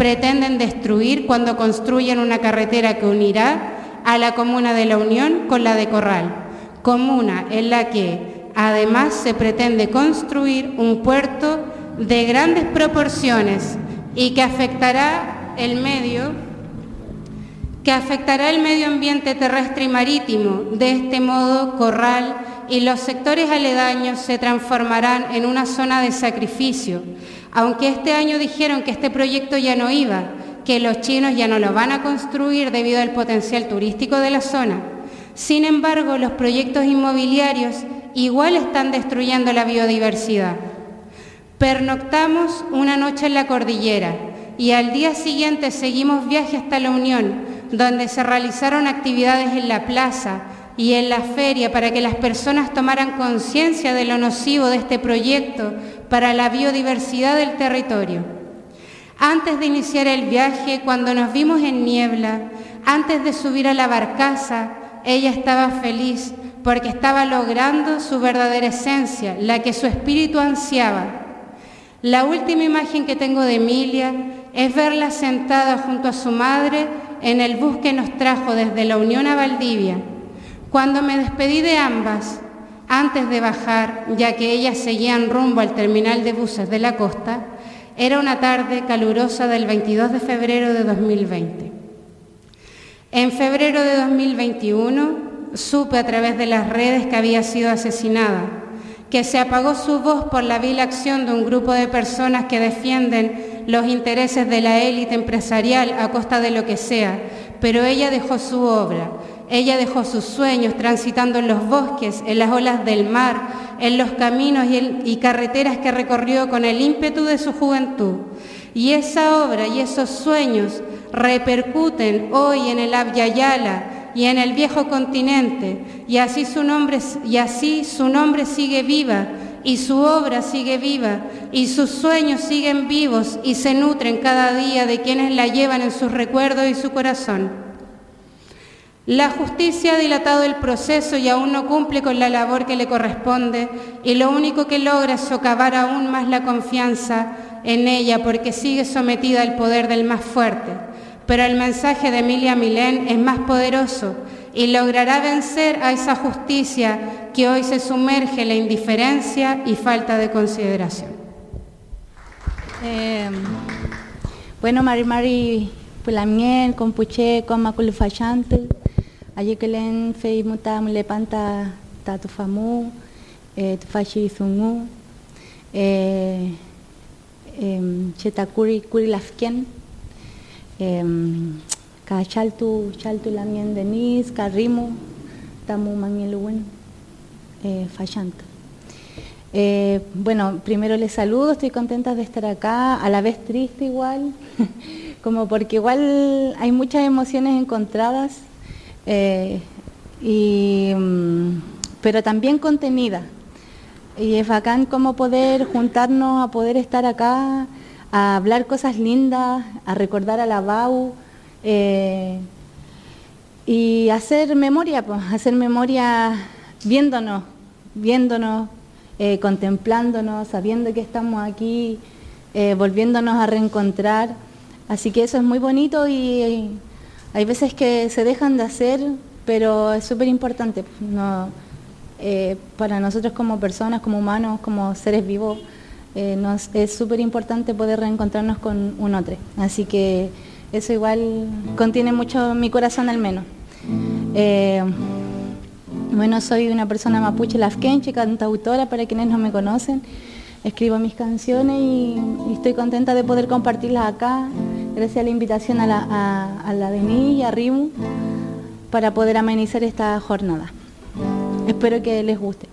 pretenden destruir cuando construyen una carretera que unirá a la comuna de La Unión con la de Corral, comuna en la que además se pretende construir un puerto de grandes proporciones y que afectará el medio ambiente terrestre y marítimo. De este modo, Corral y los sectores aledaños se transformarán en una zona de sacrificio, aunque este año dijeron que este proyecto ya no iba, que los chinos ya no lo van a construir debido al potencial turístico de la zona. Sin embargo, los proyectos inmobiliarios igual están destruyendo la biodiversidad. Pernoctamos una noche en la cordillera y al día siguiente seguimos viaje hasta La Unión, donde se realizaron actividades en la plaza y en la feria para que las personas tomaran conciencia de lo nocivo de este proyecto para la biodiversidad del territorio. Antes de iniciar el viaje, cuando nos vimos en niebla, antes de subir a la barcaza, ella estaba feliz porque estaba logrando su verdadera esencia, la que su espíritu ansiaba. La última imagen que tengo de Emilia es verla sentada junto a su madre en el bus que nos trajo desde La Unión a Valdivia. Cuando me despedí de ambas, antes de bajar, ya que ellas seguían rumbo al terminal de buses de la costa, era una tarde calurosa del 22 de febrero de 2020. En febrero de 2021 supe a través de las redes que había sido asesinada, que se apagó su voz por la vil acción de un grupo de personas que defienden los intereses de la élite empresarial a costa de lo que sea, pero ella dejó su obra, ella dejó sus sueños transitando en los bosques, en las olas del mar, en los caminos y carreteras que recorrió con el ímpetu de su juventud. Y esa obra y esos sueños repercuten hoy en el Abya Yala y en el viejo continente, y así su nombre sigue viva, y su obra sigue viva, y sus sueños siguen vivos y se nutren cada día de quienes la llevan en sus recuerdos y su corazón. La justicia ha dilatado el proceso y aún no cumple con la labor que le corresponde, y lo único que logra es socavar aún más la confianza en ella porque sigue sometida al poder del más fuerte. Pero el mensaje de Emilia Milén es más poderoso y logrará vencer a esa justicia que hoy se sumerge en la indiferencia y falta de consideración. Bueno, Mari Pulamien, Compuche, Coma Culfachante, Ayekelen, Fei Muta, Mulepanta, Tatufamu, Tufachi Zungu, Chetakuri, Kurilafken, Ka Chaltu Lamien Denis, Karimu, Tamu Mangeluen, Fachanta. Bueno, primero les saludo, estoy contenta de estar acá, a la vez triste igual, como porque igual hay muchas emociones encontradas, pero también contenidas. Y es bacán como poder juntarnos, a poder estar acá, a hablar cosas lindas, a recordar a la BAU, y hacer memoria, pues, hacer memoria viéndonos, contemplándonos, sabiendo que estamos aquí, volviéndonos a reencontrar. Así que eso es muy bonito y hay veces que se dejan de hacer, pero es súper importante, ¿no? Para nosotros como personas, como humanos, como seres vivos, es súper importante poder reencontrarnos con un otro. Así que eso igual contiene mucho mi corazón al menos. Bueno, soy una persona mapuche lafkenche, cantautora para quienes no me conocen. Escribo mis canciones y estoy contenta de poder compartirlas acá, gracias a la invitación a la Denis y a Rimu, para poder amenizar esta jornada. Espero que les guste.